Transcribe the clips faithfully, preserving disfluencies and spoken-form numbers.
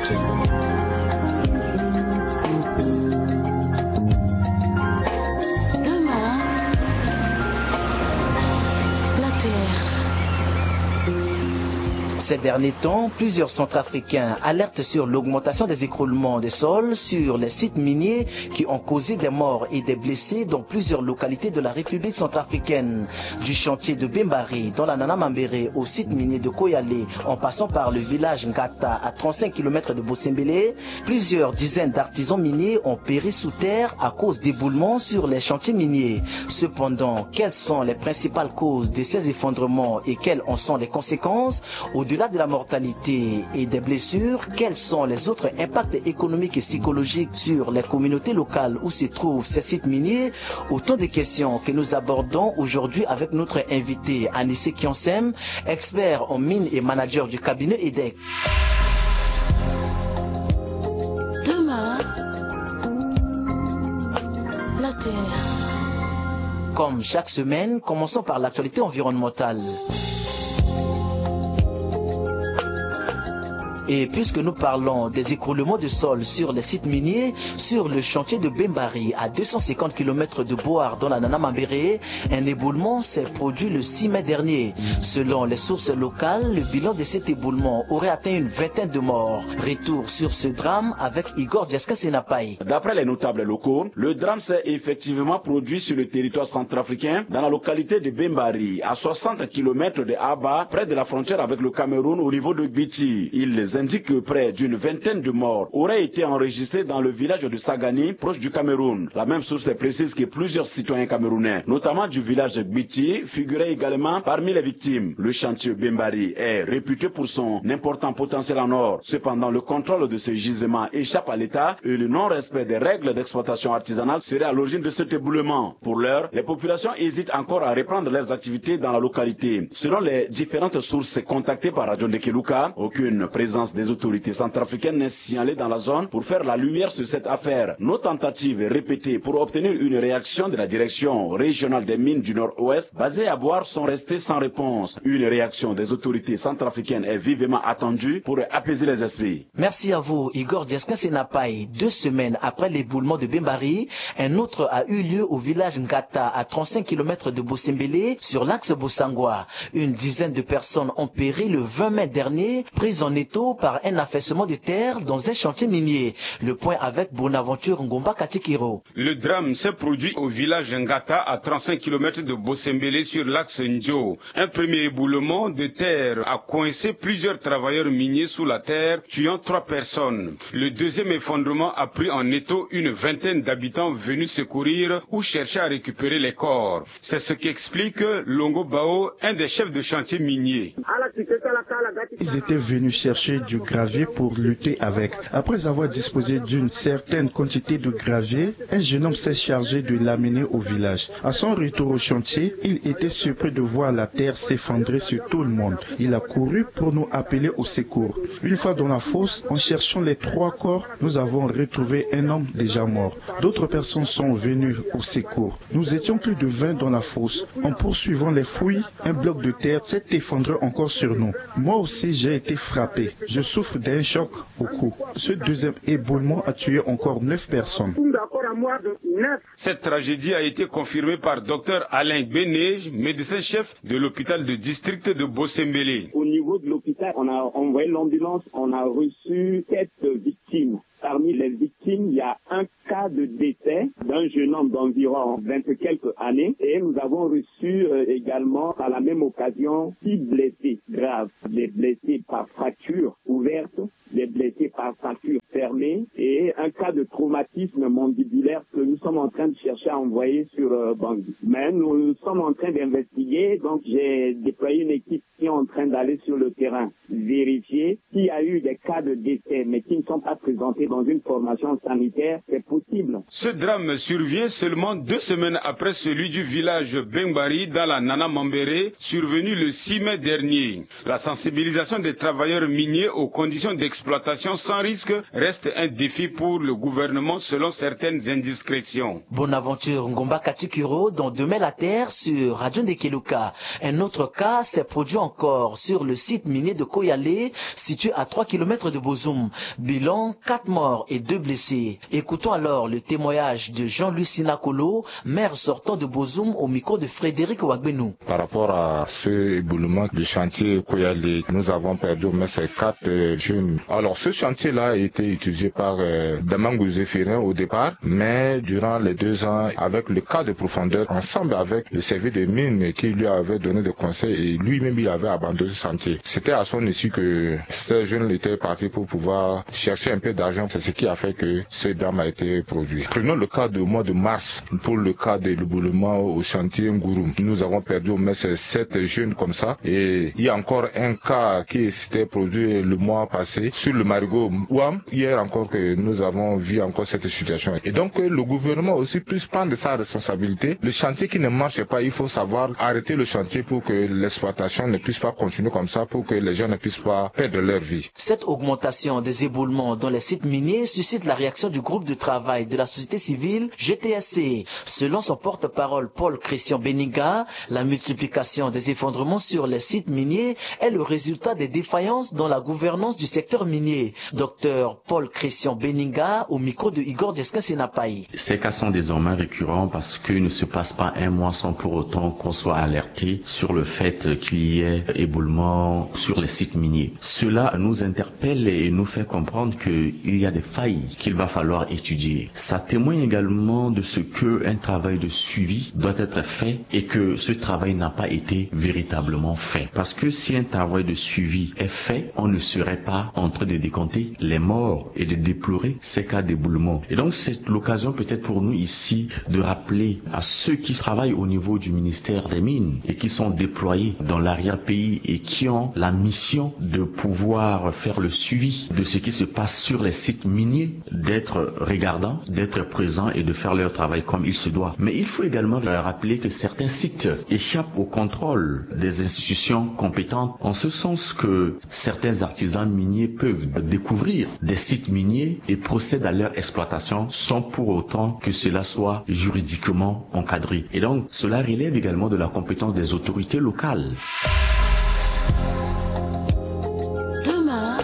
africaine. Demain, la Terre. Ces derniers temps, plusieurs Centrafricains alertent sur l'augmentation des écroulements des sols sur les sites miniers qui ont causé des morts et des blessés dans plusieurs localités de la République centrafricaine. Du chantier de Bembari dans la Nana Mambéré au site minier de Koyale, en passant par le village Ngata à trente-cinq kilomètres de Bosembélé, plusieurs dizaines d'artisans miniers ont péri sous terre à cause d'éboulements sur les chantiers miniers. Cependant, quelles sont les principales causes de ces effondrements et quelles en sont les conséquences? Au-delà de la mortalité et des blessures, quels sont les autres impacts économiques et psychologiques sur les communautés locales où se trouvent ces sites miniers? Autant de questions que nous abordons aujourd'hui avec notre invité Anissé Kionsem, expert en mines et manager du cabinet E D E C. Demain, la Terre. Comme chaque semaine, commençons par l'actualité environnementale. Et puisque nous parlons des écroulements de sol sur les sites miniers, sur le chantier de Bembari à deux cent cinquante kilomètres de Boar dans la Nana Mambéré, un éboulement s'est produit le six mai dernier. Selon les sources locales, le bilan de cet éboulement aurait atteint une vingtaine de morts. Retour sur ce drame avec Igor Djeska Senapai. D'après les notables locaux, le drame s'est effectivement produit sur le territoire centrafricain dans la localité de Bembari, à soixante kilomètres de Aba, près de la frontière avec le Cameroun au niveau de Gbiti. Ils indique que près d'une vingtaine de morts auraient été enregistrés dans le village de Sagani, proche du Cameroun. La même source précise que plusieurs citoyens camerounais, notamment du village de Gbiti, figuraient également parmi les victimes. Le chantier Bembari est réputé pour son important potentiel en or. Cependant, le contrôle de ce gisement échappe à l'État et le non-respect des règles d'exploitation artisanale serait à l'origine de cet éboulement. Pour l'heure, les populations hésitent encore à reprendre leurs activités dans la localité. Selon les différentes sources contactées par Radio Ndekeluka, aucune présence des autorités centrafricaines n'est signalée dans la zone pour faire la lumière sur cette affaire. Nos tentatives répétées pour obtenir une réaction de la direction régionale des mines du Nord-Ouest basée à Boar sont restées sans réponse. Une réaction des autorités centrafricaines est vivement attendue pour apaiser les esprits. Merci à vous, Igor Djeska Senapai. Deux semaines après l'éboulement de Bembari, un autre a eu lieu au village Ngata à trente-cinq kilomètres de Bosembélé sur l'axe Bosangwa. Une dizaine de personnes ont péri le vingt mai dernier, prises en étau par un affaissement de terre dans un chantier minier. Le point avec Bonaventure Ngomba Katikiro. Le drame s'est produit au village Ngata à trente-cinq kilomètres de Bosembélé sur l'axe Ndjo. Un premier éboulement de terre a coincé plusieurs travailleurs miniers sous la terre, tuant trois personnes. Le deuxième effondrement a pris en étau une vingtaine d'habitants venus secourir ou chercher à récupérer les corps. C'est ce qu'explique Longo Bao, un des chefs de chantier minier. Ils étaient venus chercher du gravier pour lutter avec. Après avoir disposé d'une certaine quantité de gravier, un jeune homme s'est chargé de l'amener au village. À son retour au chantier, il était surpris de voir la terre s'effondrer sur tout le monde. Il a couru pour nous appeler au secours. Une fois dans la fosse, en cherchant les trois corps, nous avons retrouvé un homme déjà mort. D'autres personnes sont venues au secours. Nous étions plus de vingt dans la fosse. En poursuivant les fouilles, un bloc de terre s'est effondré encore sur nous. Moi aussi, j'ai été frappé. Je souffre d'un choc au cou. Ce deuxième éboulement a tué encore neuf personnes. Cette tragédie a été confirmée par docteur Alain Benej, médecin-chef de l'hôpital de district de Bosembélé. Au niveau de l'hôpital, on a envoyé l'ambulance, on a reçu sept victimes. Parmi les victimes, il y a un cas de décès d'un jeune homme d'environ vingt et quelques années. Et nous avons reçu euh, également, par la même occasion, six blessés graves. Des blessés par fracture ouverte, des blessés par fracture fermée et un cas de traumatisme mandibulaire que nous sommes en train de chercher à envoyer sur euh, Bangui. Mais nous sommes en train d'investiguer, donc j'ai déployé une équipe qui est en train d'aller sur le terrain, vérifier s'il y a eu des cas de décès, mais qui ne sont pas présentés dans une formation sanitaire, c'est possible. Ce drame survient seulement deux semaines après celui du village Bembari dans la Nana Mambéré, survenu le six mai dernier. La sensibilisation des travailleurs miniers aux conditions d'exploitation sans risque reste un défi pour le gouvernement selon certaines indiscrétions. Bonaventure Ngomba Katikuro, dont Demain la Terre sur Radio Ndekeluka. Un autre cas s'est produit encore sur le site minier de Koyale, situé à trois kilomètres de Bozoum. Bilan, quatre morts et deux blessés. Écoutons alors le témoignage de Jean-Louis Sinakolo, maire sortant de Bozoum, au micro de Frédéric Ouagbenou. Par rapport à ce éboulement du chantier Koyale, nous avons perdu au moins ces quatre euh, jeunes. Alors ce chantier-là a été utilisé par euh, Damangou Zéphirin au départ, mais durant les deux ans, avec le cas de profondeur, ensemble avec le service des mines qui lui avait donné des conseils et lui-même il avait abandonné ce chantier. C'était à son issue que ces jeunes étaient partis pour pouvoir chercher un peu d'argent. C'est ce qui a fait que ce drame a été produit. Prenons le cas du mois de mars, pour le cas de l'éboulement au chantier Ngouroum. Nous avons perdu au moins sept jeunes comme ça et il y a encore un cas qui s'était produit le mois passé sur le marigot Ouam. Hier encore que nous avons vu encore cette situation. Et donc le gouvernement aussi puisse prendre sa responsabilité. Le chantier qui ne marche pas, il faut savoir arrêter le chantier pour que l'exploitation ne puisse pas continuer comme ça, pour que les gens ne puissent pas perdre leur vie. Cette augmentation des éboulements dans les sites miniers suscite la réaction du groupe de travail de la société civile G T S C. Selon son porte-parole Paul Christian Beninga, la multiplication des effondrements sur les sites miniers est le résultat des défaillances dans la gouvernance du secteur minier. Docteur Paul Christian Beninga au micro de Igor Desca-Senapaï. Ces cas sont désormais récurrents parce qu'il ne se passe pas un mois sans pour autant qu'on soit alerté sur le fait qu'il y ait éboulement sur les sites miniers. Cela nous interpelle et nous fait comprendre qu'il y a des failles qu'il va falloir étudier. Ça témoigne également de ce qu'un travail de suivi doit être fait et que ce travail n'a pas été véritablement fait. Parce que si un travail de suivi est fait, on ne serait pas en train de décompter les morts et de déplorer ces cas d'éboulement. Et donc c'est l'occasion peut-être pour nous ici de rappeler à ceux qui travaillent au niveau du ministère des Mines et qui sont déployés dans l'arrière-pays et qui ont la mission de pouvoir faire le suivi de ce qui se passe sur les sites miniers, d'être regardants, d'être présents et de faire leur travail comme il se doit. Mais il faut également leur rappeler que certains sites échappent au contrôle des institutions compétentes, en ce sens que certains artisans miniers peuvent découvrir des sites miniers et procèdent à leur exploitation sans pour autant que cela soit juridiquement encadré. Et donc, cela relève également de la compétence des autorités locales. Demain,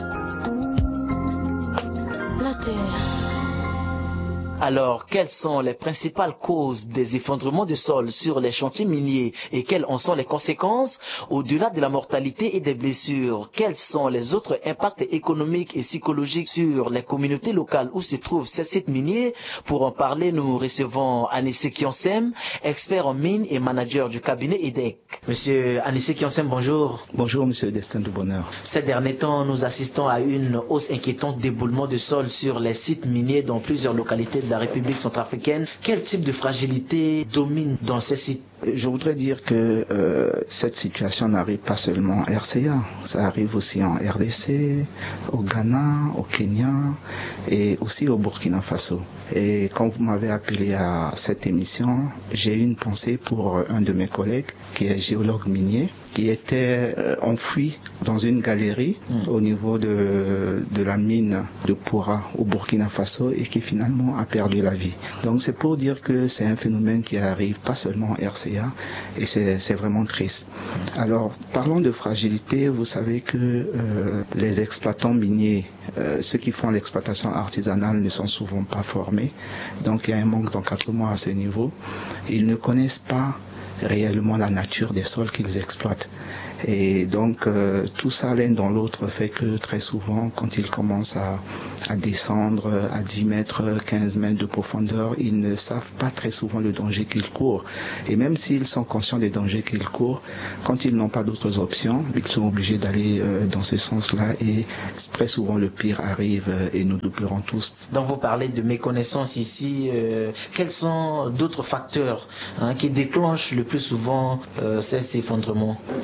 la Terre. Alors, quelles sont les principales causes des effondrements de sol sur les chantiers miniers et quelles en sont les conséquences? Au-delà de la mortalité et des blessures, quels sont les autres impacts économiques et psychologiques sur les communautés locales où se trouvent ces sites miniers? Pour en parler, nous recevons Anissé Kionsem, expert en mines et manager du cabinet E D E C. Monsieur Anissé Kionsem, bonjour. Bonjour, monsieur Destin du Bonheur. Ces derniers temps, nous assistons à une hausse inquiétante d'éboulement de sol sur les sites miniers dans plusieurs localités de la République centrafricaine. Quel type de fragilité domine dans ces sites? Je voudrais dire que euh, cette situation n'arrive pas seulement en R C A, ça arrive aussi en R D C, au Ghana, au Kenya et aussi au Burkina Faso. Et quand vous m'avez appelé à cette émission, j'ai eu une pensée pour un de mes collègues qui est géologue minier, qui était euh, enfoui dans une galerie mmh. au niveau de, de la mine de Poura au Burkina Faso et qui finalement a perdu la vie. Donc c'est pour dire que c'est un phénomène qui arrive pas seulement en R C A et c'est, c'est vraiment triste. Alors parlons de fragilité, vous savez que euh, les exploitants miniers, euh, ceux qui font l'exploitation artisanale ne sont souvent pas formés, donc il y a un manque d'encadrement à ce niveau. Ils ne connaissent pas réellement la nature des sols qu'ils exploitent. Et donc euh, tout ça l'un dans l'autre fait que très souvent quand ils commencent à, à descendre à dix mètres, quinze mètres de profondeur, ils ne savent pas très souvent le danger qu'ils courent. Et même s'ils sont conscients des dangers qu'ils courent, quand ils n'ont pas d'autres options, ils sont obligés d'aller euh, dans ce sens-là et très souvent le pire arrive euh, et nous le pleurons tous. Donc vous parlez de méconnaissance ici, euh, quels sont d'autres facteurs hein, qui déclenchent le plus souvent euh, ces effondrements? Déjà,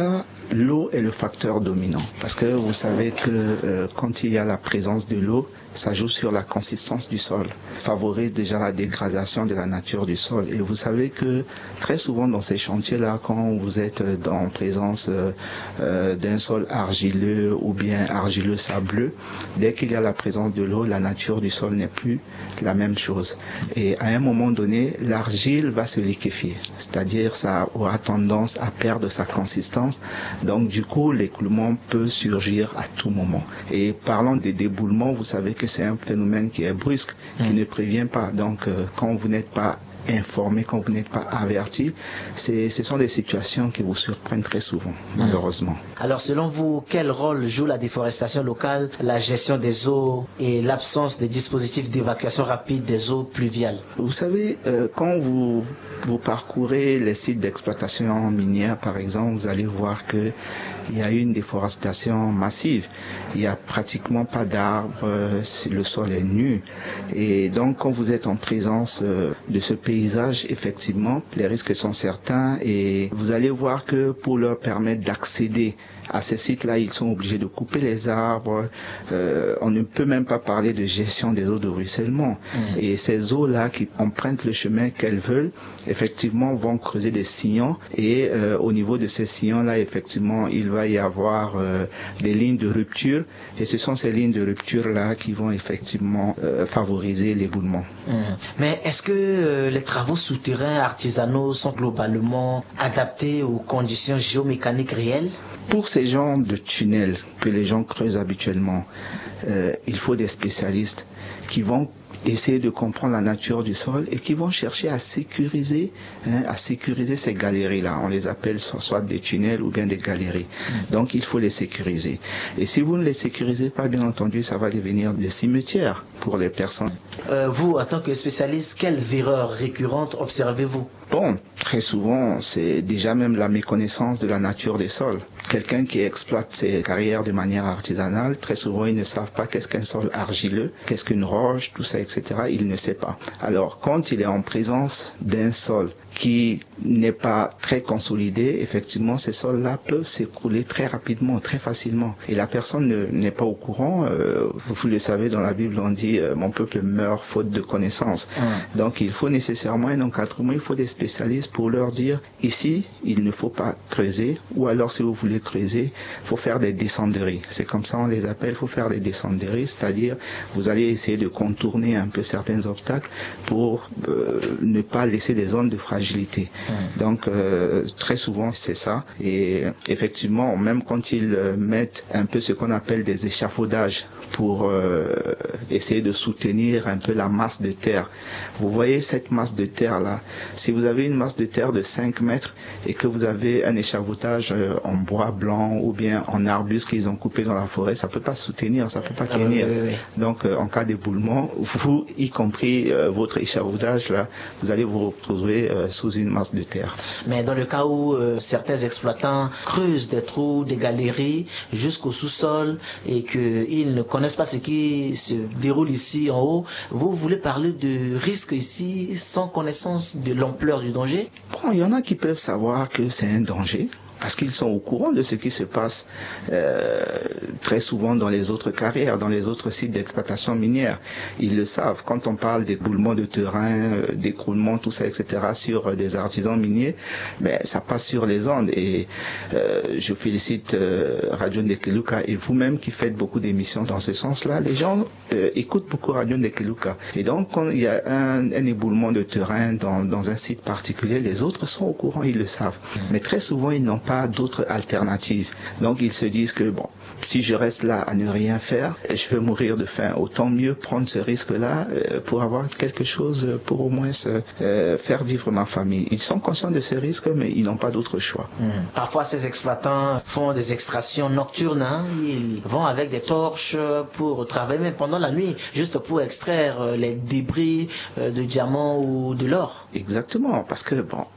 cas, l'eau est le facteur dominant. Parce que vous savez que euh, quand il y a la présence de l'eau, ça joue sur la consistance du sol, favorise déjà la dégradation de la nature du sol. Et vous savez que très souvent dans ces chantiers-là, quand vous êtes en présence euh, euh, d'un sol argileux ou bien argileux sableux, dès qu'il y a la présence de l'eau, la nature du sol n'est plus la même chose. Et à un moment donné, l'argile va se liquéfier, c'est-à-dire ça aura tendance à perdre sa consistance. Donc du coup, l'écoulement peut surgir à tout moment. Et parlant des déboulements, vous savez que c'est un phénomène qui est brusque, qui mmh. ne prévient pas. Donc euh, quand vous n'êtes pas informé, quand vous n'êtes pas averti, c'est, ce sont des situations qui vous surprennent très souvent, malheureusement. Alors selon vous, quel rôle joue la déforestation locale, la gestion des eaux et l'absence de dispositifs d'évacuation rapide des eaux pluviales? Vous savez, euh, quand vous, vous parcourez les sites d'exploitation minière, par exemple, vous allez voir que il y a une déforestation massive. Il n'y a pratiquement pas d'arbres, le sol est nu. Et donc, quand vous êtes en présence de ce paysage, effectivement, les risques sont certains. Et vous allez voir que pour leur permettre d'accéder à ces sites-là, ils sont obligés de couper les arbres. Euh, on ne peut même pas parler de gestion des eaux de ruissellement. Mmh. Et ces eaux-là qui empruntent le chemin qu'elles veulent, effectivement, vont creuser des sillons. Et euh, au niveau de ces sillons-là, effectivement, il va y avoir euh, des lignes de rupture. Et ce sont ces lignes de rupture-là qui vont effectivement euh, favoriser l'éboulement. Mmh. Mais est-ce que euh, les travaux souterrains artisanaux sont globalement adaptés aux conditions géomécaniques réelles? Pour ces genres de tunnels que les gens creusent habituellement, euh, il faut des spécialistes qui vont essayer de comprendre la nature du sol et qui vont chercher à sécuriser, hein, à sécuriser ces galeries-là. On les appelle soit, soit des tunnels ou bien des galeries. Mmh. Donc il faut les sécuriser. Et si vous ne les sécurisez pas, bien entendu, ça va devenir des cimetières pour les personnes. Euh, vous, en tant que spécialiste, quelles erreurs récurrentes observez-vous? Bon, très souvent, c'est déjà même la méconnaissance de la nature des sols. Quelqu'un qui exploite ses carrières de manière artisanale, très souvent, ils ne savent pas qu'est-ce qu'un sol argileux, qu'est-ce qu'une roche, tout ça, et cetera. Il ne sait pas. Alors, quand il est en présence d'un sol qui n'est pas très consolidé, effectivement, ces sols-là peuvent s'écrouler très rapidement, très facilement. Et la personne ne, n'est pas au courant. Euh, vous, vous le savez, dans la Bible, on dit euh, « Mon peuple meurt faute de connaissance mmh. ». Donc, il faut nécessairement un encadrement, il faut des spécialistes pour leur dire « Ici, il ne faut pas creuser » ou alors, si vous voulez creuser, il faut faire des descenderies. C'est comme ça on les appelle, il faut faire des descenderies, c'est-à-dire vous allez essayer de contourner un peu certains obstacles pour euh, ne pas laisser des zones de fragilité. Mmh. Donc euh, très souvent c'est ça. Et effectivement, même quand ils euh, mettent un peu ce qu'on appelle des échafaudages pour euh, essayer de soutenir un peu la masse de terre. Vous voyez cette masse de terre là. Si vous avez une masse de terre de cinq mètres et que vous avez un échafaudage euh, en bois blanc ou bien en arbuste qu'ils ont coupé dans la forêt, ça peut pas soutenir, ça peut pas tenir. Ah, oui, oui, oui. Donc euh, en cas d'éboulement, vous, y compris euh, votre échafaudage là, vous allez vous retrouver euh, sous une masse de terre. Mais dans le cas où euh, certains exploitants creusent des trous, des galeries jusqu'au sous-sol et qu'ils ne connaissent pas ce qui se déroule ici en haut, vous voulez parler de risque ici sans connaissance de l'ampleur du danger? Bon, il y en a qui peuvent savoir que c'est un danger, parce qu'ils sont au courant de ce qui se passe euh, très souvent dans les autres carrières, dans les autres sites d'exploitation minière. Ils le savent. Quand on parle d'écoulement de terrain, euh, d'écroulement, tout ça, et cetera, sur euh, des artisans miniers, ben, ça passe sur les ondes. Et euh, je félicite euh, Radio Ndekeluka et vous-même qui faites beaucoup d'émissions dans ce sens-là. Les gens euh, écoutent beaucoup Radio Ndekeluka. Et donc, quand il y a un, un éboulement de terrain dans, dans un site particulier, les autres sont au courant, ils le savent. Mais très souvent, ils n'ont pas d'autres alternatives. Donc ils se disent que bon, si je reste là à ne rien faire, je vais mourir de faim. Autant mieux prendre ce risque-là euh, pour avoir quelque chose, pour au moins se, euh, faire vivre ma famille. Ils sont conscients de ces risques, mais ils n'ont pas d'autre choix. Mmh. Parfois, ces exploitants font des extractions nocturnes. Hein. Ils vont avec des torches pour travailler même pendant la nuit, juste pour extraire les débris de diamants ou de l'or. Exactement, parce que bon,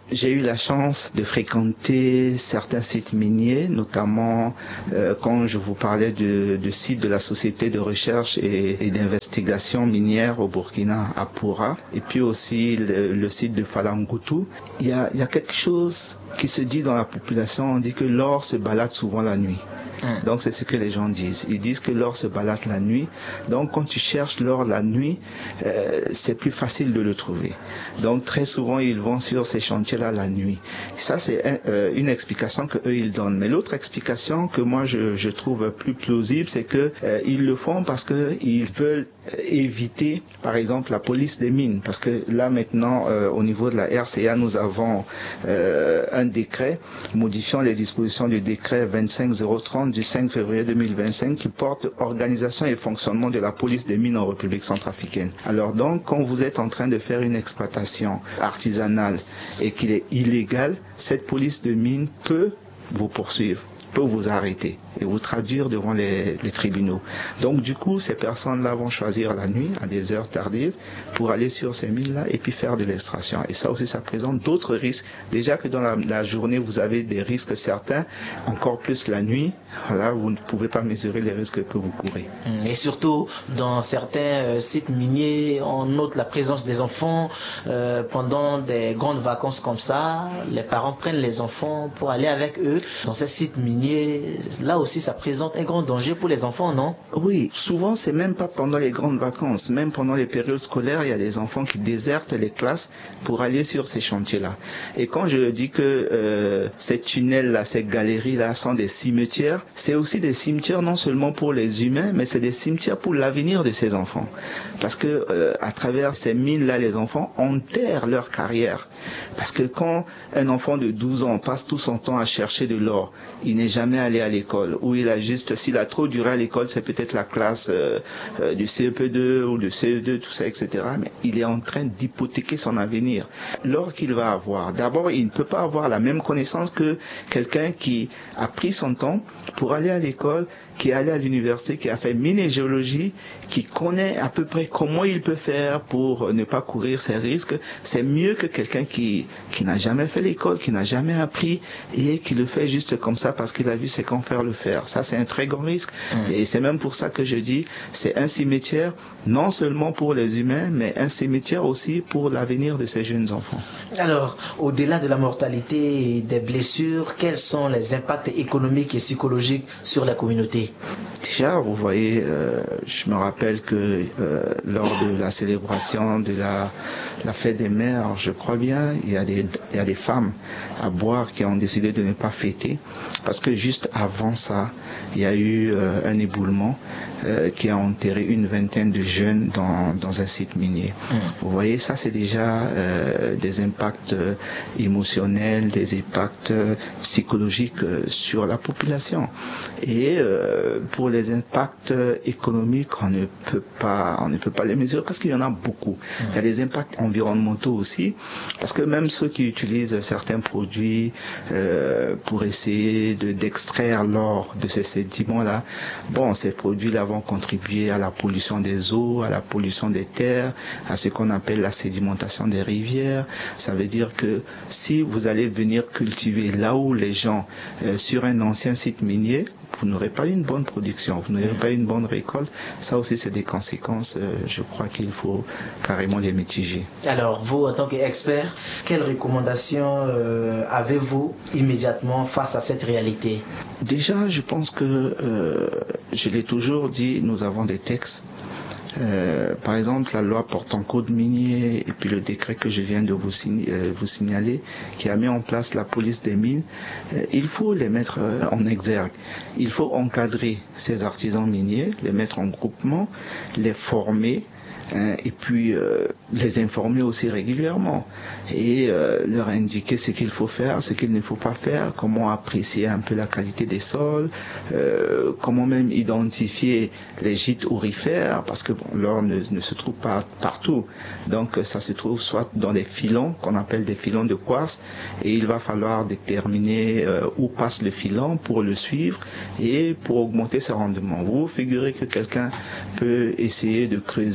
J'ai eu la chance de fréquenter certains sites miniers, notamment euh, quand je vous parlais de, de sites de la Société de recherche et, et d'investigation minière au Burkina, à Poura, et puis aussi le, le site de Falangutu. Il y a, il y a quelque chose qui se dit dans la population, on dit que l'or se balade souvent la nuit. Donc c'est ce que les gens disent. Ils disent que l'or se balade la nuit. Donc quand tu cherches l'or la nuit, euh, c'est plus facile de le trouver. Donc très souvent ils vont sur ces chantiers-là la nuit. Ça c'est un, euh, une explication que eux ils donnent. Mais l'autre explication que moi je, je trouve plus plausible, c'est que euh, ils le font parce que ils veulent éviter, par exemple, la police des mines. Parce que là maintenant, euh, au niveau de la R C A, nous avons euh, un décret modifiant les dispositions du décret vingt-cinq zéro trente du cinq février deux mille vingt-cinq qui porte organisation et fonctionnement de la police des mines en République centrafricaine. Alors donc, quand vous êtes en train de faire une exploitation artisanale et qu'il est illégal, cette police de mines peut vous poursuivre, peut vous arrêter et vous traduire devant les, les tribunaux. Donc du coup, ces personnes-là vont choisir la nuit, à des heures tardives, pour aller sur ces mines-là et puis faire de l'extraction. Et ça aussi, ça présente d'autres risques. Déjà que dans la, la journée, vous avez des risques certains, encore plus la nuit, là, vous ne pouvez pas mesurer les risques que vous courez. Et surtout, dans certains sites miniers, on note la présence des enfants. Euh, pendant des grandes vacances comme ça, les parents prennent les enfants pour aller avec eux dans ces sites miniers. Là aussi, ça présente un grand danger pour les enfants, non? Oui, souvent, c'est même pas pendant les grandes vacances. Même pendant les périodes scolaires, il y a des enfants qui désertent les classes pour aller sur ces chantiers-là. Et quand je dis que euh, ces tunnels-là, ces galeries-là sont des cimetières, c'est aussi des cimetières non seulement pour les humains, mais c'est des cimetières pour l'avenir de ces enfants. Parce que euh, à travers ces mines-là, les enfants enterrent leur carrière. Parce que quand un enfant de douze ans passe tout son temps à chercher de l'or, il n'est jamais allé à l'école, ou il a juste, s'il a trop duré à l'école, c'est peut-être la classe euh, euh, du C E P deux ou du C E deux, tout ça, et cetera. Mais il est en train d'hypothéquer son avenir. L'or qu'il va avoir, d'abord, il ne peut pas avoir la même connaissance que quelqu'un qui a pris son temps pour aller à l'école, qui est allé à l'université, qui a fait mine et géologie, qui connaît à peu près comment il peut faire pour ne pas courir ces risques. C'est mieux que quelqu'un qui, qui n'a jamais fait l'école, qui n'a jamais appris et qui le fait juste comme ça parce qu'il a vu ses confrères le faire. Ça, c'est un très grand risque. Mmh. Et c'est même pour ça que je dis, c'est un cimetière non seulement pour les humains, mais un cimetière aussi pour l'avenir de ces jeunes enfants. Alors, au-delà de la mortalité et des blessures, quels sont les impacts économiques et psychologiques sur la communauté? Déjà, vous voyez, euh, je me rappelle que euh, lors de la célébration de la, la fête des mères, je crois bien, il y a des, il y a des femmes à Boire qui ont décidé de ne pas fêter parce que juste avant ça, il y a eu euh, un éboulement euh, qui a enterré une vingtaine de jeunes dans, dans un site minier. Mmh. Vous voyez, ça c'est déjà euh, des impacts euh, émotionnels, des impacts euh, psychologiques euh, sur la population. Et euh, pour les impacts économiques, on ne peut pas, on ne peut pas les mesurer parce qu'il y en a beaucoup. Mmh. Il y a des impacts environnementaux aussi, parce que même ceux qui utilisent certains produits euh, pour essayer de, d'extraire l'or de ces sédiments-là, bon, ces produits-là vont contribuer à la pollution des eaux, à la pollution des terres, à ce qu'on appelle la sédimentation des rivières. Ça veut dire que si vous allez venir cultiver là où les gens, euh, sur un ancien site minier, vous n'aurez pas une bonne production, vous n'aurez pas une bonne récolte. Ça aussi, c'est des conséquences, euh, je crois qu'il faut carrément les mitiger. Alors, vous, en tant qu'expert, quelles recommandations euh, avez-vous immédiatement face à cette réalité? Déjà, je pense que, euh, je l'ai toujours dit, nous avons des textes. Euh, par exemple, la loi portant code minier et puis le décret que je viens de vous, sign- euh, vous signaler, qui a mis en place la police des mines, euh, il faut les mettre euh, en exergue. Il faut encadrer ces artisans miniers, les mettre en groupement, les former, hein, et puis euh, les informer aussi régulièrement et euh, leur indiquer ce qu'il faut faire, ce qu'il ne faut pas faire, comment apprécier un peu la qualité des sols, euh, comment même identifier les gîtes aurifères, parce que bon, l'or ne, ne se trouve pas partout, donc ça se trouve soit dans des filons qu'on appelle des filons de quartz, et il va falloir déterminer euh, où passe le filon pour le suivre et pour augmenter ses rendements. Vous figurez que quelqu'un peut essayer de creuser peut-être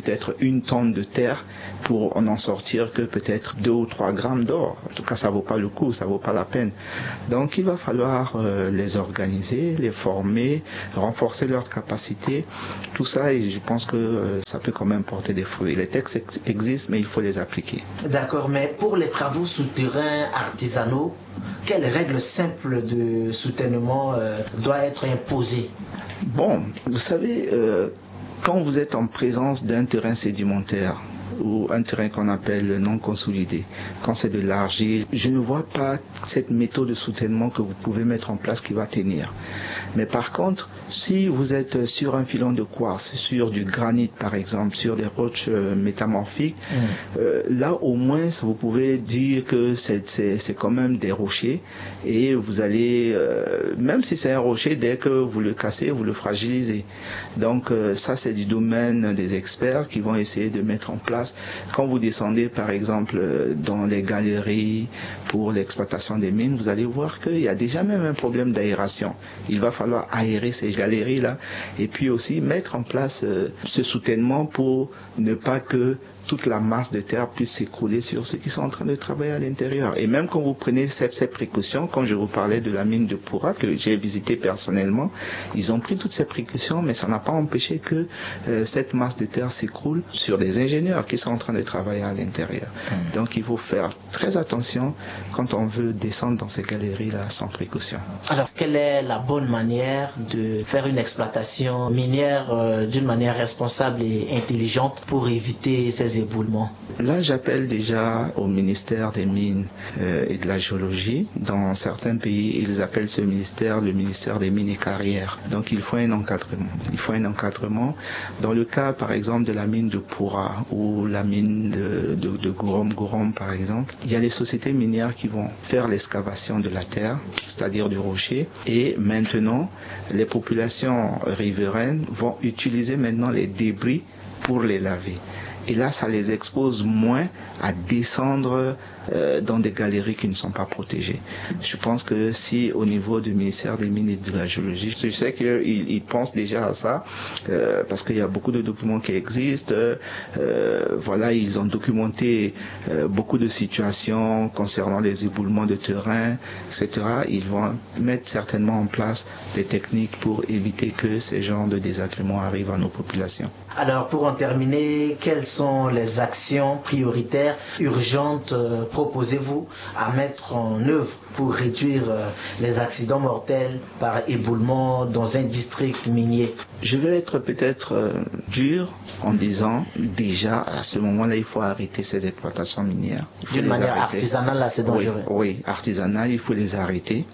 peut-être une tonne de terre pour n'en sortir que peut-être deux ou trois grammes d'or. En tout cas, ça vaut pas le coup, ça vaut pas la peine. Donc, il va falloir euh, les organiser, les former, renforcer leurs capacités, tout ça, et je pense que euh, ça peut quand même porter des fruits. Les textes ex- existent, mais il faut les appliquer. D'accord, mais pour les travaux souterrains artisanaux, quelles règles simples de soutènement euh, doivent être imposées? Bon, vous savez, euh, quand vous êtes en présence d'un terrain sédimentaire, ou un terrain qu'on appelle non consolidé, quand c'est de l'argile, je ne vois pas cette méthode de soutènement que vous pouvez mettre en place qui va tenir. Mais par contre, si vous êtes sur un filon de quartz, sur du granit par exemple, sur des roches euh, métamorphiques, mmh. euh, là au moins vous pouvez dire que c'est, c'est, c'est quand même des rochers, et vous allez, euh, même si c'est un rocher, dès que vous le cassez, vous le fragilisez. Donc euh, ça c'est du domaine des experts qui vont essayer de mettre en place. Quand vous descendez par exemple dans les galeries pour l'exploitation des mines, vous allez voir qu'il y a déjà même un problème d'aération. Il va falloir aérer ces galeries-là et puis aussi mettre en place euh, ce soutènement pour ne pas que toute la masse de terre puisse s'écrouler sur ceux qui sont en train de travailler à l'intérieur. Et même quand vous prenez ces, ces précautions, quand je vous parlais de la mine de Pourra que j'ai visité personnellement, ils ont pris toutes ces précautions, mais ça n'a pas empêché que euh, cette masse de terre s'écroule sur des ingénieurs qui sont en train de travailler à l'intérieur. Mmh. Donc il faut faire très attention quand on veut descendre dans ces galeries-là sans précaution. Alors quelle est la bonne manière de faire une exploitation minière euh, d'une manière responsable et intelligente pour éviter ces éboulements? Là, j'appelle déjà au ministère des Mines euh, et de la Géologie. Dans certains pays, ils appellent ce ministère le ministère des Mines et Carrières. Donc, il faut un encadrement. Il faut un encadrement. Dans le cas, par exemple, de la mine de Pourra ou la mine de, de, de Gorom Gorom, par exemple, il y a les sociétés minières qui vont faire l'excavation de la terre, c'est-à-dire du rocher. Et maintenant, les populations riveraines vont utiliser maintenant les débris pour les laver. Et là, ça les expose moins à descendre euh, dans des galeries qui ne sont pas protégées. Je pense que si au niveau du ministère des Mines et de la Géologie, je sais qu'ils ils pensent déjà à ça, euh, parce qu'il y a beaucoup de documents qui existent. Euh, voilà, ils ont documenté euh, beaucoup de situations concernant les éboulements de terrain, et cetera. Ils vont mettre certainement en place des techniques pour éviter que ces genres de désagréments arrivent à nos populations. Alors, pour en terminer, quelles sont les actions prioritaires, urgentes, euh, proposez-vous à mettre en œuvre pour réduire euh, les accidents mortels par éboulement dans un district minier? Je vais être peut-être euh, dur en disant déjà à ce moment-là, il faut arrêter ces exploitations minières. D'une manière arrêter. artisanale, là, c'est dangereux. Oui, oui, artisanale, il faut les arrêter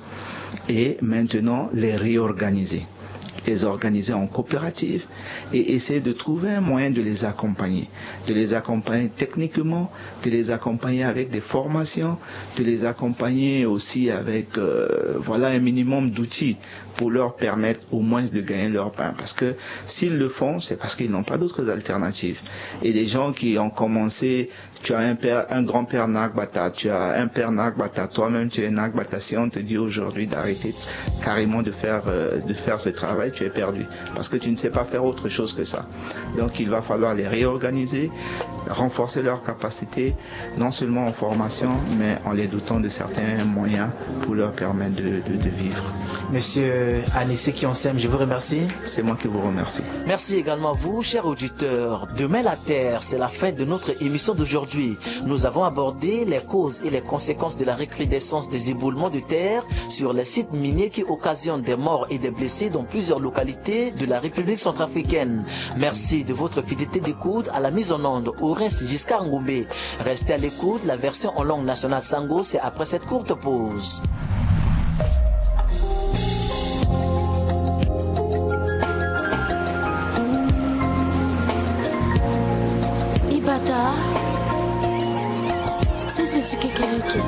et maintenant les réorganiser. Les organiser en coopérative et essayer de trouver un moyen de les accompagner, de les accompagner techniquement, de les accompagner avec des formations, de les accompagner aussi avec euh, voilà un minimum d'outils pour leur permettre au moins de gagner leur pain. Parce que s'ils le font, c'est parce qu'ils n'ont pas d'autres alternatives. Et des gens qui ont commencé, tu as un père, un grand-père Nagbata, tu as un père Nagbata, toi-même tu es Nagbata, si on te dit aujourd'hui d'arrêter carrément de faire euh, de faire ce travail, tu es perdu, parce que tu ne sais pas faire autre chose que ça. Donc il va falloir les réorganiser, renforcer leurs capacités, non seulement en formation, mais en les dotant de certains moyens pour leur permettre de, de, de vivre. Monsieur Anissé Kionsem, je vous remercie. C'est moi qui vous remercie. Merci également à vous, chers auditeurs. Demain la Terre, c'est la fin de notre émission d'aujourd'hui. Nous avons abordé les causes et les conséquences de la recrudescence des éboulements de terre sur les sites miniers qui occasionnent des morts et des blessés dans plusieurs localités de la République centrafricaine. Merci de votre fidélité d'écoute. À la mise en onde, Orince Giscard Ngoumbé. Restez à l'écoute. La version en langue nationale Sango, c'est après cette courte pause. Ibata, c'est ce que quelqu'un.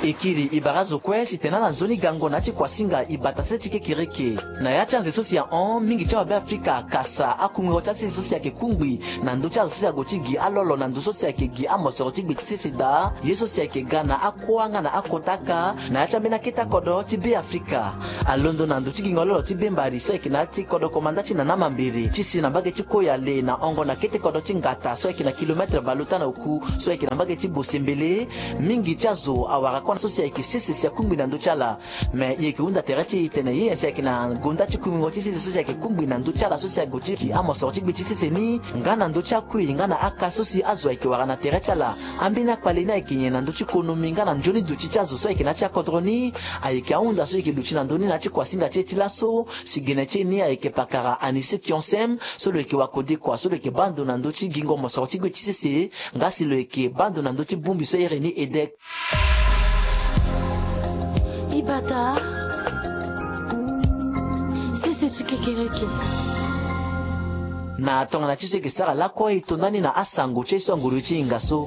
Ikiri ibarazo kwe sitena na nzoni gango na chi kwa singa ibatase chike kireke. Na ya chanze sosi ya on mingi chawa be Afrika kasa akumwe wachase sosi ya kekungwi na ndocha sosi ya gochigi alolo na ndo sosi ya kegi amosoro bitise da yeso sia ke Ghana akwanga na akotaka na acha mena kita kodo tibe Afrika alondo na nduchi ngololo tibe mbari so ekina ti kodo komanda china na mambiri chisi na mbage chiko ya le na ongo na kete kodo chingata so ekina kilometre baluta na uku so ekina mbage ti bosembele mingi chazo awara kwa so sia ke sisi sia kumbi na nduchala me yeke unda terachi tene ye sia ekina gonda chikumi ngoti sisi so sia ke kumbi na nduchala so sia gochi ki amosoro chigbe sisi ni ngana nducha kui ngana aka so si azo eke warana terachala ambina palina ekinye na ndochi konominga na njoni duchi chazo so eke na cha kodroni ayeke aunda so eke duchi na ndoni na chi kwasinga cheti laso sigene cheni ayeke pakara anise kionsem so lo eke wakode kwa so lo eke bando na ndochi gingo mosorti gwe chisese ngasi lo eke bando na ndochi bumbi so ereni edek Ibata Sese chikekereke na tonga na chiso eke sara lakwa itondani na asango cheso nguru chingaso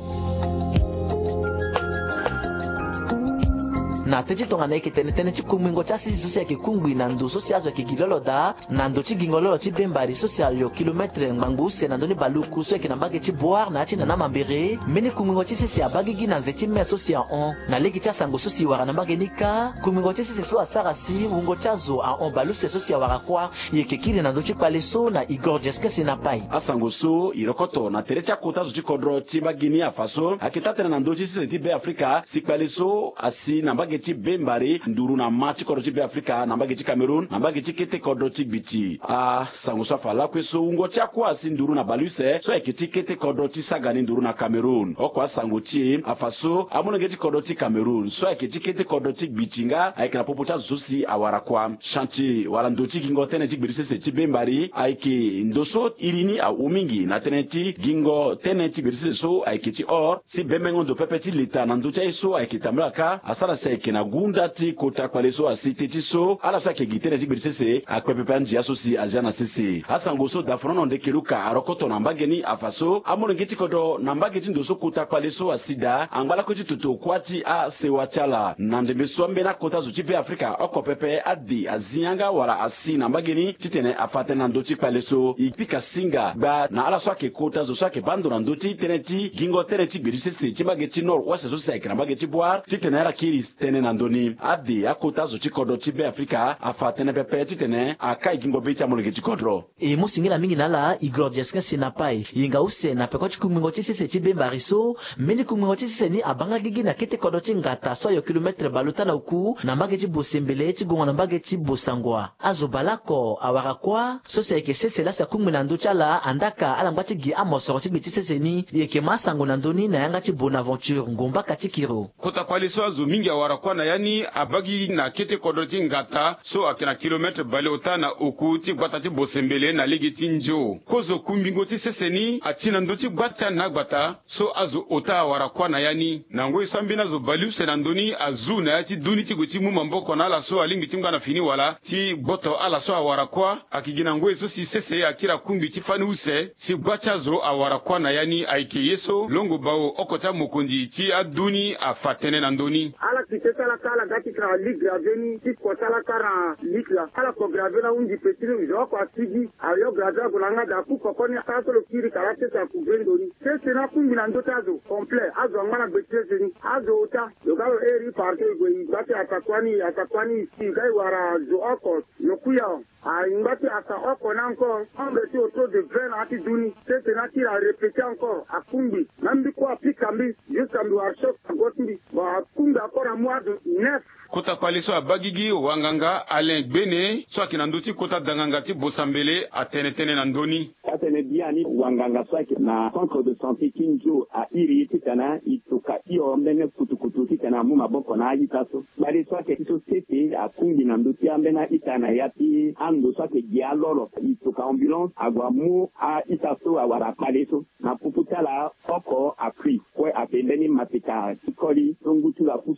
na teji tonga na eke tene tene chikumingo chasi sosi ya kikungwi na ndo sosi azo ya kigilolo da na ndo chigingololo chibembari sosi ya yo kilometre mbanguse na ndoni baluku so eke na mbage chiboar na achi na namambere mene kumingo chisisi ya bagigi na nzechi me sosi ya on na leki chasango sosi wara na mbage nika kumingo chisisi so asarasi ungo chazo a on baluse sosi ya wara kwa yeke kiri na ndo chipale so na Igor Jeske sinapai asango so irokoto na terecha kota zo chikodro chibagini ya faso akitatena na ndo chisisi tibe Afrika sikpale so asi na mbage ti bembari nduru na machi kodo ti be Afrika na mbage ti Cameroon na mbage ti kete kodo ti gbiti a sango so fala kweso ungo ti akwa si nduru na baluse so ekiti kete kodo ti sagani nduru na Cameroon okwa sango ti afaso amonenge ti kodo ti Cameroon so ekiti kete kodo ti gbiti nga ayeke na popo ta zosi awara kwa chanti wala ndo ti gingo tene ti gberisese ti bembari ayeke ndoso irini a umingi na tene ti gingo tene ti gberisese so ayeke ti or si bembengo ndo pepe ti leta na ndo ti so ayeke tamlaka asara se ayeke na gunda ti kota kwale so asite ti so ala so ayeke gi tene ti gberisese akpepepe anjia so si aja na sese asango so dafono nde keluka arokoto na mbage ni afaso amonenge ti kodo na mbage ti ndo so kota kwale so asida angbalako ti toto kuâ ti asewa ti ala na ndembe so ambeni akota zo ti be Afrika oko pepe ade azianga wara asi na mbage ni ti tene afa tënë na ndö ti kpale so e pika singa gba na ala so ayeke kota zo so ayeke ba ndo na ndö ti tënë ti gingo tënë ti gbedi sese ti mbage ti nord wese so si ayeke na mbage ti buar ti tene ala kiri tënë na ndöni ade akota zo ti kodo ti be Afrika afa tënë pepe ti tene aka e gingo be ti amolenge ti kodro e mo singela mingi na la Igor Jeske sinapai yinga use na peko ti kumingo ti sese ti bembari so meni kumingo ti sese ni abanga gigi na kete kodo ti ngata so yo kilometre baluta na uku na mbage ti bosembele ti gongo na mbage ti bosangwa azo balako awara kwa so se yeke sese la sa kungwi na ndö ti ala andaka ala ngba ti gi amosoro ti gbe ti sese ni yeke masango na ndöni na yanga ti Bonaventure ngombaka ti kiro kota kwali so azo mingi awara kwa na yani abagi na kete kodo ti ngata so ayeke na kilometre bale ota na uku ti gbata ti bosembele na lege ti nzo kozo kumbingo ti sese ni ati na ndö ti gba ti ana gbata so azo ota awara kwa na yani na ngoi so ambeni azo bali use na ndöni azu na ya ti duni ti gue ti mu mamboko na ala so alingbi ti ngba na fini wala ti gboto ala so awara kwa ayeke gi na ngoi so si sese akiri akungbi ti fani use si gba ti azo awara kwa na yani ayeke ye so longo bao oko ti amokondi ti aduni afa tënë na ndöni ala kite sala kala gati kara lig graveni ti kotala kara lig la ala ko gravena undi petri jo ko asigi ayo gravena golanga da ku kokoni asolo kiri kara te sa ku vendoni sese na kungi na ndota zo complet azo ngana betese ni azo uta yogalo eri parte go ibati atakwani atakwani si gai wara zo oko nokuya a ingati ata oko na encore ombe ti autour de vingt ati duni sese na ti a répéter encore akumbi nambi ko apikambi jusqu'à mi workshop gotimbi ba akumbi akora mois de neuf kota kwali so abagigi wanganga Alain Gbene so ayeke na ndö ti kota danganga ti bosambele atene tënë na ndöni atene bia ni wanganga so ayeke na centre de santé ti nzo airi ti tene e toka hio mbeni kutukutu ti tene amu maboko na aita so gbade so ayeke ti so sese akungi na ndö ti ambeni aita na ya ti ando so ayeke gi alolo e toka ambulance ago amu aita so awara kpale so na pupu ti ala oko apui kue ayeke mbeni mateka ti koli tongu ti lo apusu nduru na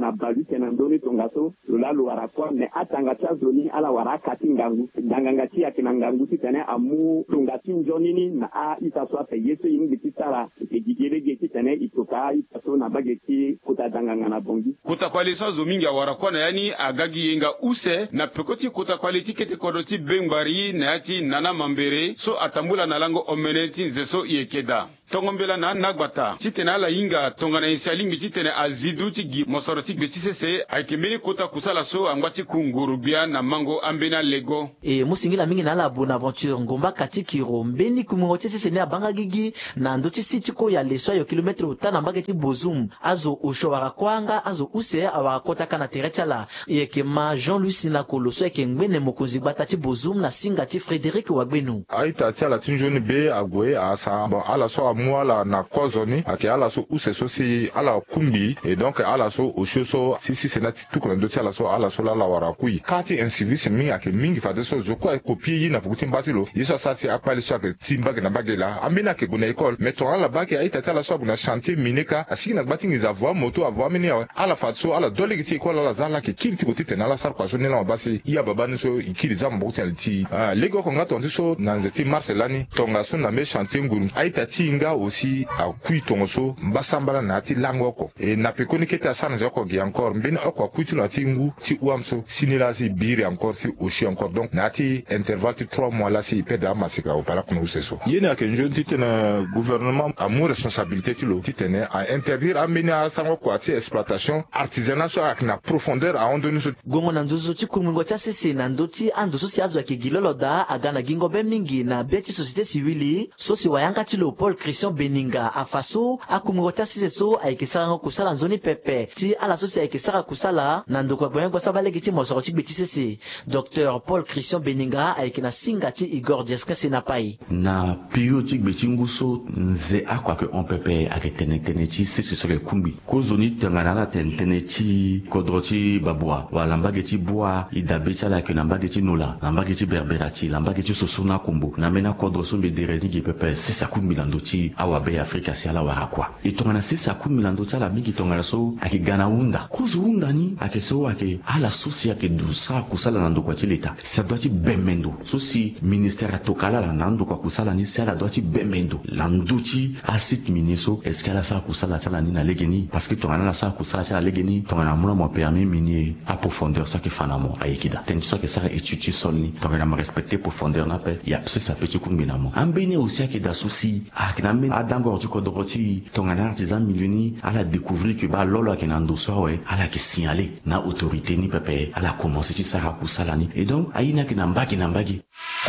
na balu kenandoni tongaso lola lo warakwa ne atanga cha zoni ala waraka tingangu danganga ti akinangangu titane amu tongati njonini na a itaswa pe yeso yini bititara ke gigere geti tane itoka itaso na bageti kuta danganga na bongi kuta kwalisa zomingi ya warakwa na yani agagi yenga use na pekoti kuta kwaliti kete kodoti bengbari na yati nana mambere so atambula na lango omeneti nzeso yekeda tongombela na nagbata titene ala inga tongana insialingi titene azidu tigi mosoro tigbe tisese aikemeni kota kusala so angwati kungurubia na mango ambena lego e musingila mingi na la bonaventure ngomba katikiro mbeni kumungo tisese ne abanga gigi na ndoti sitiko ya leswa yo kilometre utana mbageti bozum azo ushowara kwanga azo use awakota kana terechala yekema Jean-Louis Sinakolo so yeke ngwene mokozi batati bozum na singa ti Frédéric Wagbenu aita tia la tinjoni be agwe asa bon ala so moi la na kozoni ake ala so use so si ala kumbi et donc ala so oshoso si si senati tout comme dotia ala so ala so la la warakui kati un service mi ake mingi fa de so je crois copier yi na pukuti mbatilo yiso sa si akpali so ake timbag na bagela amina ke guna école mais ton ala baki aita tia la so na chantier mineka asiki na gbati ngiza voix moto avoir mini ala fatso ala dole giti école ala zala ke kilti ko tite na la sar kwa so ne la basi ya baba ni so ikili za mbokuti alti ah lego ko ngato ndiso na nzeti marcelani tonga so na me chantier nguru aita tinga aussi a kui tongoso mbasambala na ti langoko e na pekoni kete asana joko gi encore mbini okwa kuti na ti ngu ti uamso sinila si biri encore si oshi encore donc na ti intervalle ti trois mois là si peda masika o pala kono useso yene ake njo titene gouvernement a mo responsabilité ti lo titene a interdire ameni a sango kwa ti exploitation artisanale so ak na profondeur a ondoni so gongo na nzuzo ti kumungo ti asese na ndoti ando so si azo ake gilolo da agana gingo be mingi na beti société civile so si wayanga ti lo Paul Christian Beninga afaso akumungo ti asese so ayekesaka kusala nzoni pepe ti ala so si ayekesaka kusala na ndoko ya gboyengo so baleki ti mosoro ti gbe ti sese Docteur Paul Christian Beninga ayeke na singa ti Igor Jeskin sena pai na piyo ti gbe ti ngu so nze akua ke on pepe ayeke tene tene ti sese so yeke kumbi kozoni tengana ala tene tene ti kodro ti babua wala mbage ti bua i dabe ti ala yeke na mbage ti nola na mbage ti berbera ti na mbage ti soso na kumbu na mbeni akodro so mbe dere ni gi pepe sese akumbi na ndö ti awabe Afrika si ala warakua e tongana sese akumbi na ndö ti ala mingi tongana so ayeke ga na hunda kozo hunda ni ayeke so ayeke ala so si ayeke dusa kusala na ndoko ya ti leta si adua ti bemendo so si ministère atokala ala na ndoko akusala ni si ala dua ti bemendo na ndö ti asite minier so est ce que ala sara kusala ti ala ni na lege ni parce que tongana ala sara kusala ti ala lege ni tongana mû na mo permis minier aprofondeur so ayeke fa na mo ayeke da tënë ti so ayeke sara étude ti sol ni tongana ma respecter profondeur na ape ya sese ape ti kumbi na mo ambeni aussi ayeke da so si ayeke na mbeni adangoro ti kodro ti tongana artisan milieu ni ala découvrir que ba lolo ayeke na ndö so awe ala yeke signaler na autorité ni pepe ala commencé ti sara kusala ni et donc aye ni ayeke na mbage na mbage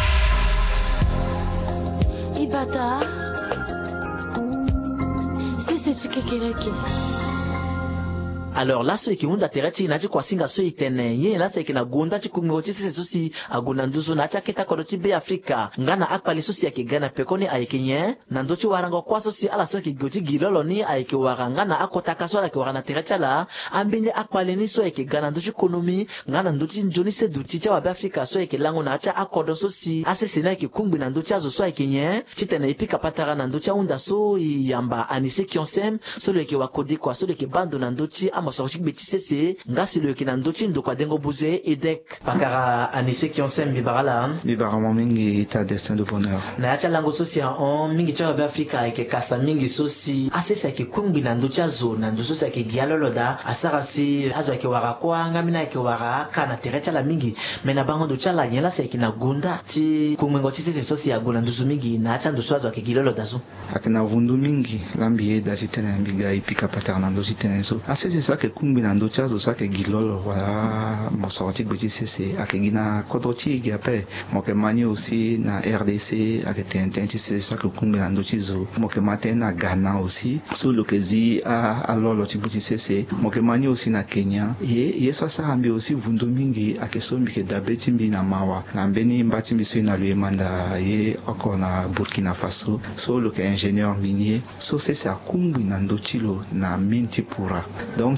Ibata sese ti kekereke. Alors là so yeke hunda tere ti na ti kua singa so e tene ye na so yeke na gonda ti kumungo ti sese so si aguna nduzu na ti akita kodro ti be Afrika nga na akpali so si ayeke ga na peko ni ayeke nyen na ndö ti warango kuâ so si ala so yeke go ti gi lolo ni ayeke wara nga na akotaka so ala yeke wara na tere ti ala ambeni akpali ni so ayeke ga na ndö ti konomi nga na ndö ti nzoni sedu ti ti awabe Afrika so ayeke lango na ti akodro so si asese ni ayeke kungbi na ndö ti azo so ayeke nyen ti tene e pika patara na ndö ti ahunda so e yamba Anissé Kionsem so lo yeke wakodi kua so lo yeke bando na ndö ti mosoro ti gbe ti sese nga si lo yeke na ndö ti ndoko adengo buze edek pakara Anissé Kionsem mibara la mibara mo mingi ta destin de bonheur na ya ti alango so si ahon mingi ti awabe Afrika ayeke kasa mingi so si asese ayeke kungbi na ndö ti azo na ndö so si ayeke gi alolo da asara si azo ayeke wara kuâ nga mbeni ayeke wara aka na tere ti ala mingi me na bango ndö ti ala nyen la si ayeke na gonda ti kungengo ti sese so si ago na nduzu mingi na ya ti andö so azo ayeke gi lolo da so ayeke na vundu mingi lambi ye da ti tënë mbiga e pika patara na ndö ti tënë so asese so ayeke kungbi na ndö ti azo so ayeke gi lolo wala mosoro ti gbe ti sese ayeke gi na kodro ti e gi ape mo yeke ma ni aussi na R D C ayeke tene tënë ti sese so ayeke kungbi na ndö ti zo mo yeke ma tënë na Ghana aussi so lo yeke zi alolo ti gbe ti sese mo yeke ma ni aussi na Kenya ye ye so asara mbi aussi vundu mingi ayeke so mbi yeke dabe ti mbi na mawa na mbeni mba ti mbi so e na lo e ma nda ye oko na Burkina Faso so lo yeke ingénieur minier so sese akungbi na ndö ti lo na mine ti pura donc ti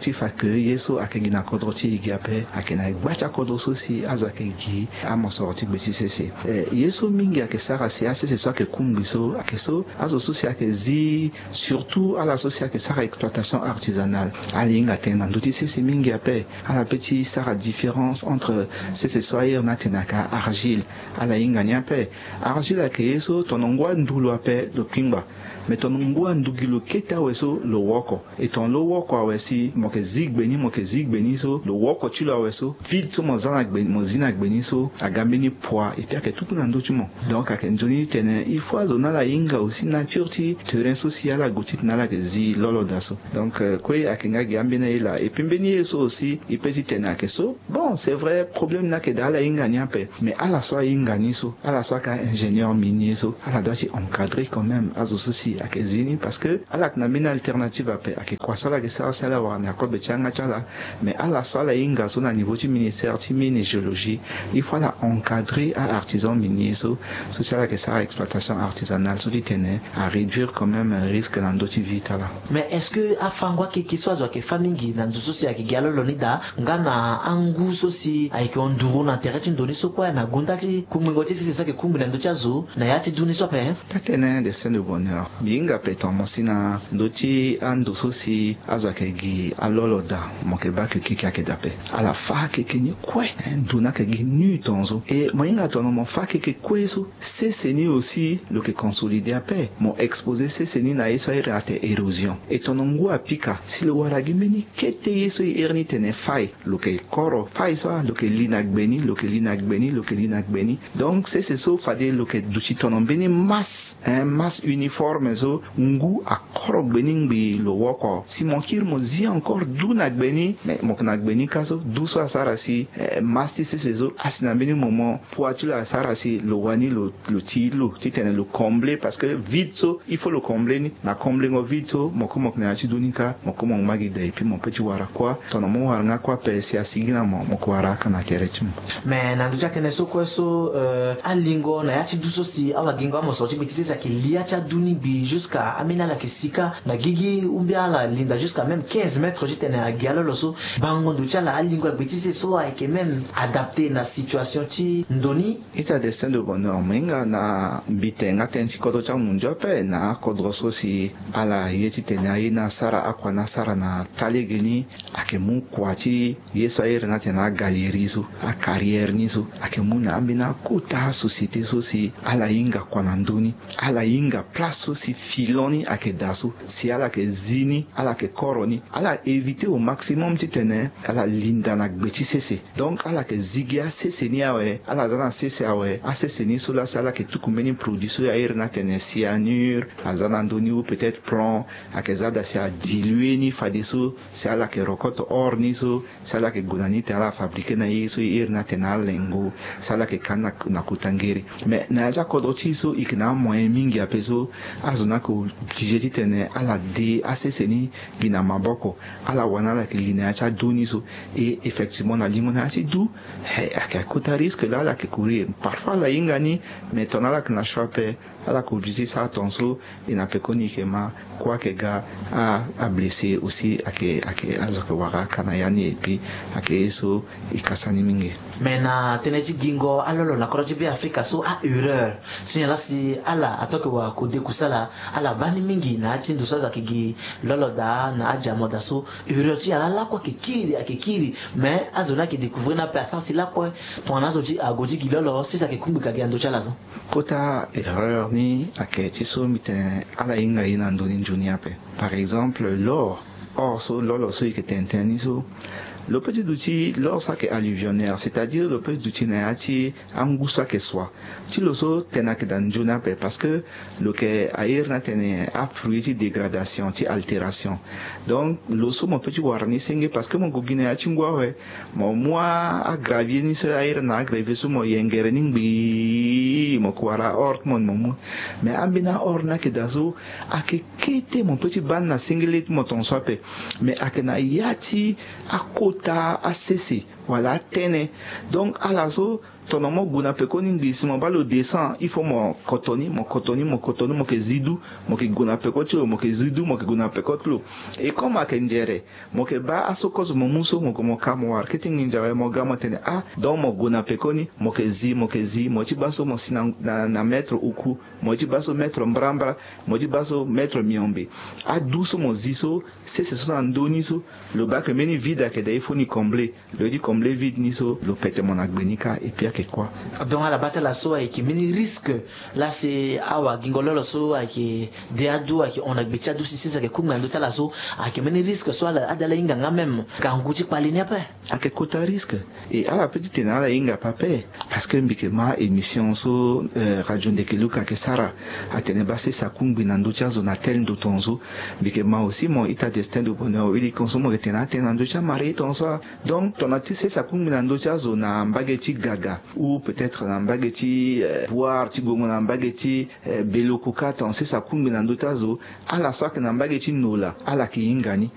fa que yeso akegina kodroti igape akena gbacha kodoso si azo akegi amosoroti gbeti sese yeso mingi akesara si asese so ke kumbiso akeso azo sosi akezi surtout à la socia que sara exploitation artisanale alinga tena nduti sese mingi ape ala petit sara différence entre sese soyer na tenaka argile ala inga nyape argile akeso tonongwa ndulo ape do pingba mais tonongwa ndugilo keta weso lo woko et ton lo woko awesi moke zigbeni moke zigbeni so lo woko tu lo weso vite so mozana gbeni mozina gbeni so agambeni poids et puis que tout na ndotu mo donc akenjoni tene il faut zona la inga aussi nature ti terrain social a gotit na la zi lolo daso donc kwe akenga gambena ila et puis beni eso aussi il peut tena keso bon c'est vrai problème na ke dala inga nyape mais à la soit inga niso à la soit ka ingénieur minier so à la doit encadrer quand même azo souci akezini parce que à la na mina alternative ape ake kwasala ke ça ça la wana ko bechanga chala mais à la soit la inga so na niveau du ministère ti mine géologie il faut la encadrer à artisan minier so so ça que ça exploitation artisanale so dit tene à réduire quand même un risque dans d'autres vita là. Mais est-ce que afangwa ke kiswa zo ke famille na nduso si akigalo lonida ngana angu so si aike onduru na terrain ndoni so kwa na gundati kumingoti si so ke kumbi na ndocha zo na yati duni so pe tatene de scène de bonheur binga peton mosina ndoti anduso si azake gi aloloda mokeba ke kika ke dape ala fa ke kenye kwe nduna ke gi nu tonzo et moyinga tono mo fa ke ke kwezo c'est seni aussi le que consolider ape mo exposé c'est seni na eso irate érosion et ton ngwa pika si le waragi meni kete yeso erni tene fai lo que koro fai so lo que linak beni lo que linak beni lo que linak beni donc c'est c'est so fade lo que duchi ton beni masse un masse uniforme so ngu a koro beni bi lo woko si mon kir mo zi encore du nak beni mais mo nak beni kaso du so asara si masse c'est c'est so asina beni moment poitu la asara si lo wani lo lo ti lo ti tene lo combler parce que vite so il faut le combler ni na combler ngo vite so moko moko na chi dunika moko mo magi dai pi mo petit wara kwa tono mo wara nga kwa pesi asigina mo moko wara kana kerechi mais na nduja tene so kwa so euh, alingo na yachi duso si awa gingo amo sorti bitise sa kilia cha duni bi jusqu'à amina la kisika na gigi umbia la linda jusqu'à même quinze mètres jitene a gialo loso bango nducha la alingo bitise so a que même adapté na situation ti ndoni ita destin de bonheur menga na bitenga tenchi kodo cha munjo pe na kodroso si ala yeti tena ina sara akwa na sara na talegeni ake mu kwati yeso ayer na tena galerizo a carrière nizo ake mu na ambina kuta société so si ala inga kwa nduni ala inga place so si filoni ake daso si ala ke zini ala ke koroni ala éviter au maximum titene ala linda na gbeti sese donc ala ke zigia sese ni awe ala zana sese awe a sese ni so la sala ke tukumeni produit so ayer na tene cyanure azana nduni ou peut-être plomb akezada si a dilué ni fadiso si ala ke rokoto or ni so si ala ke gunani te ala fabriquer na yeso ir na tena lengo si ala ke kana na kutangeri mais na aja kodoti so ikina moyen mingi apeso azona ko tijeti tene ala de asese ni gina maboko ala wana la ke linéa cha doni so et effectivement na limona ti du hey akakuta risque là la ke courir parfois la ingani mais tonala que na chope ala ko disi sa tonso ina pekoni kema kwa ke ga a a blessé aussi ake ake azoke waka kana yani et puis ake eso ikasani mingi mais na teneji gingo alolo na koroji bi Afrika so a erreur sinyala si ala atoke wa ko dekusala ala bani mingi na chindu saza kigi lolo da na aja moda so erreur ti ala la kwa kikiri akikiri mais azona ki découvrir na personne si la kwa ton azoji agoji gilolo si sa ke kumbuka gando chala kota erreur ni ake ti so miten ala inga ina ndoni njunia pe par exemple l'or or so lolo so ke tenteni so le petit outil lorsque est alluvionnaire, c'est-à-dire le petit outil n'ayati angusa que soit. Tu le so tenak dans juna parce que le que air na tene a fruit de dégradation, de altération. Donc le so mon petit warni singe parce que mon gogine a chingwa we, mon moi a gravier ni se air na gravier so mo yengerening bi mo kwara or mon mon. Mais ambina or na ke dazo a ke kete mon petit ban na singlet mo ton sope. Mais a ke na yati a ta A C C, voilà, tene. Donc, à la so, tono mo guna pe ko ni ngisi mo balo descend il faut mo kotoni mo kotoni mo kotoni mo ke zidu mo ke guna pe ko tlo mo ke zidu mo ke guna pe ko tlo e comme a kenjere mo ke ba asokozo mo muso mo ko mo kamo marketing ninja mo gamo tene a don mo guna pe ko ni mo ke zi mo ke zi mo ti baso mo sina na, na metro uku mo ti baso metro mbrambra mo ti baso metro miombe a duso mo ziso se se so andoni so le bac meni vide que il faut ni combler le dit combler vide ni so le pète mon agbenika et puis que quoi donc à la bataille la so et qui meni risque là c'est awa gingololo so et qui de adu et on agbecha du si c'est que kuma ndo tala so et qui meni risque so la adala inga nga même kanguti palini apa à que kota risque et à la petite na la inga papé parce que mbikema émission so euh, radio de Kiluka que Sara a tene basé sa kumbi na ndo chazo na tel ndo tonzo mbikema aussi mon état destin de bonheur il consomme que tena tena ndo cha mari tonzo donc ton artiste ça kumbi na ndo chazo na mbageti gaga ou peut-être na mbageti euh, boire ti gongo na mbageti euh, beloko kata on sait ça kumbi na ndo chazo ala soka na mbageti nola ala ki ingani